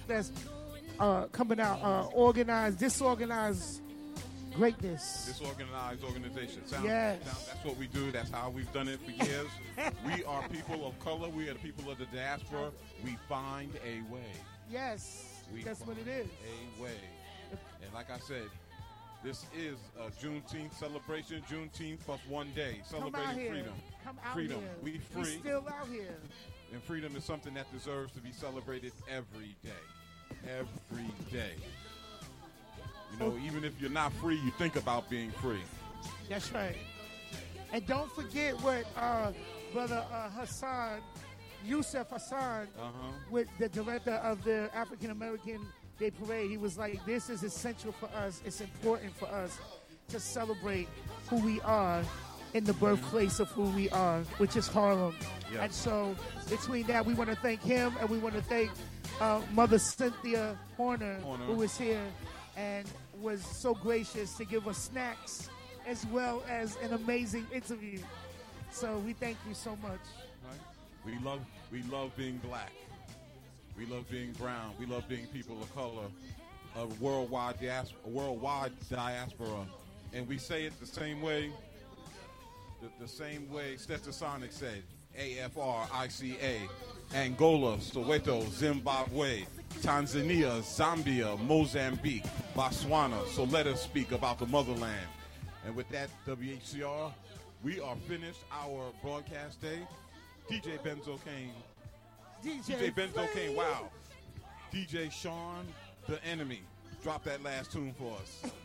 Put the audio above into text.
that's coming out, organized, disorganized greatness. Disorganized organization. Yes. That's what we do. That's how we've done it for years. We are people of color. We are the people of the diaspora. We find a way. Yes, that's what it is. A way. And like I said, this is a Juneteenth celebration. Juneteenth plus one day. Celebrating freedom. Come out freedom. here. We free. We still out here. And freedom is something that deserves to be celebrated every day. Every day. You know, even if you're not free, you think about being free. That's right. And don't forget what Brother Yusuf Hassan, with the director of the African American Day Parade, he was like, this is essential for us. It's important for us to celebrate who we are in the birthplace of who we are, which is Harlem. Yes. And so between that, we want to thank him, and we want to thank Mother Cynthia Horner, who was here and was so gracious to give us snacks as well as an amazing interview. So we thank you so much. Right. We love being black. We love being brown. We love being people of color, a worldwide diaspora. And we say it the same way, the same way Stetsasonic said, AFRICA, Angola, Soweto, Zimbabwe, Tanzania, Zambia, Mozambique, Botswana. So let us speak about the motherland. And with that, WHCR, we are finished our broadcast day. DJ Benzo Kane. DJ Benzo Kane, wow. DJ Sean, the enemy. Drop that last tune for us.